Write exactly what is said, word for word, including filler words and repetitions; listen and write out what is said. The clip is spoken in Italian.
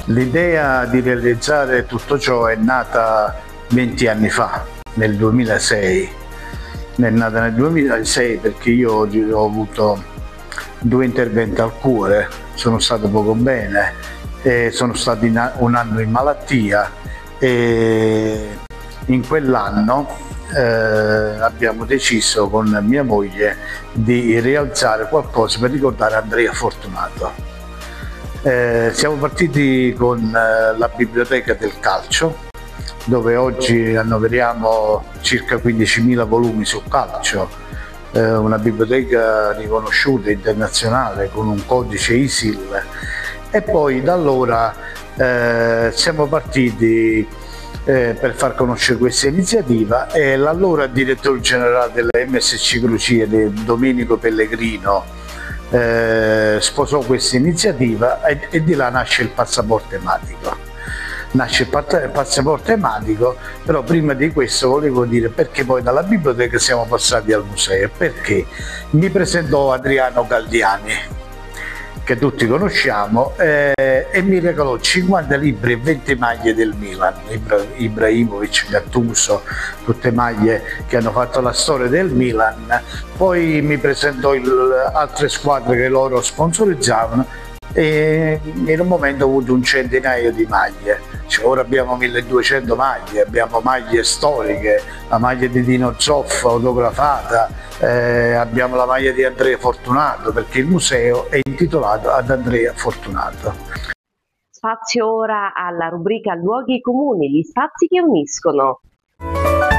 L'idea di realizzare tutto ciò è nata venti anni fa, nel duemilasei. È nata nel duemilasei perché io ho avuto due interventi al cuore, sono stato poco bene, e sono stato in un anno in malattia e in quell'anno eh, abbiamo deciso con mia moglie di rialzare qualcosa per ricordare Andrea Fortunato. Eh, siamo partiti con eh, la biblioteca del calcio, dove oggi annoveriamo circa quindicimila volumi su calcio, eh, una biblioteca riconosciuta internazionale con un codice I S I L, e poi da allora eh, siamo partiti eh, per far conoscere questa iniziativa, e l'allora direttore generale della M S C Crociere, Domenico Pellegrino, Eh, sposò questa iniziativa e, e di là nasce il passaporto ematico. Nasce il passaporto ematico, però prima di questo volevo dire perché poi dalla biblioteca siamo passati al museo, perché mi presentò Adriano Galdiani, che tutti conosciamo, eh, e mi regalò cinquanta libri e venti maglie del Milan, Ibra Ibrahimovic, Gattuso, tutte maglie che hanno fatto la storia del Milan. Poi mi presentò il, altre squadre che loro sponsorizzavano, e in un momento ho avuto un centinaio di maglie. Cioè, ora abbiamo milleduecento maglie, abbiamo maglie storiche, la maglia di Dino Zoff autografata, eh, abbiamo la maglia di Andrea Fortunato, perché il museo è intitolato ad Andrea Fortunato. Spazio ora alla rubrica Luoghi comuni, gli spazi che uniscono.